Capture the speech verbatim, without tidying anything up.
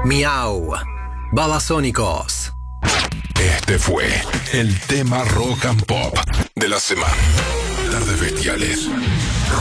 Miau. Babasónicos. Este fue el tema rock and pop de la semana. Tardes Bestiales.